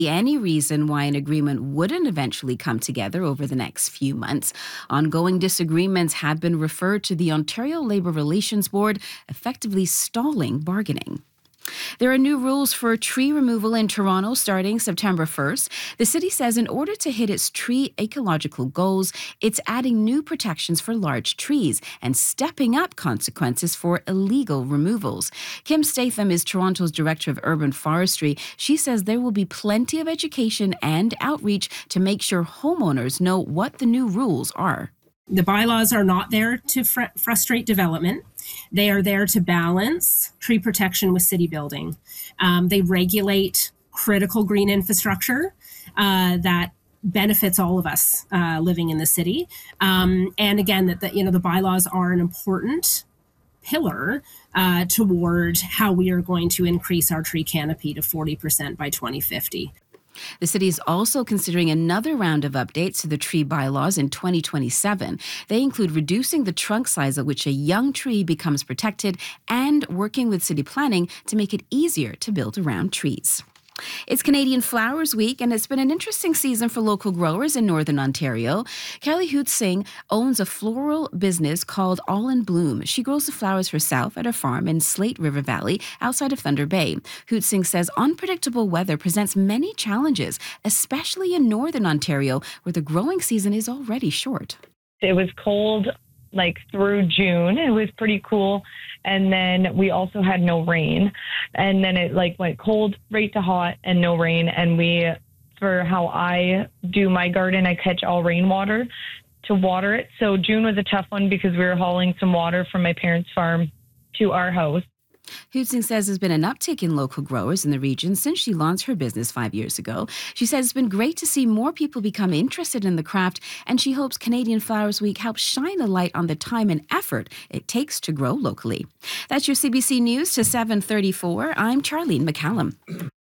Any reason why an agreement wouldn't eventually come together over the next few months. Ongoing disagreements have been referred to the Ontario Labour Relations Board, effectively stalling bargaining. There are new rules for tree removal in Toronto starting September 1st. The city says in order to hit its tree ecological goals, it's adding new protections for large trees and stepping up consequences for illegal removals. Kim Statham is Toronto's Director of Urban Forestry. She says there will be plenty of education and outreach to make sure homeowners know what the new rules are. The bylaws are not there to frustrate development. They are there to balance tree protection with city building. They regulate critical green infrastructure that benefits all of us living in the city. And again, the bylaws are an important pillar toward how we are going to increase our tree canopy to 40% by 2050. The city is also considering another round of updates to the tree bylaws in 2027. They include reducing the trunk size at which a young tree becomes protected and working with city planning to make it easier to build around trees. It's Canadian Flowers Week, and it's been an interesting season for local growers in Northern Ontario. Kelly Hoot Singh owns a floral business called All in Bloom. She grows the flowers herself at her farm in Slate River Valley outside of Thunder Bay. Hoot Singh says unpredictable weather presents many challenges, especially in Northern Ontario, where the growing season is already short. It was cold through June. It was pretty cool. And then we also had no rain. And then it went cold right to hot and no rain. And for how I do my garden, I catch all rainwater to water it. So June was a tough one because we were hauling some water from my parents' farm to our house. Hoot Singh says there's been an uptick in local growers in the region since she launched her business 5 years ago. She says it's been great to see more people become interested in the craft, and she hopes Canadian Flowers Week helps shine a light on the time and effort it takes to grow locally. That's your CBC News to 7:34. I'm Charlene McCallum.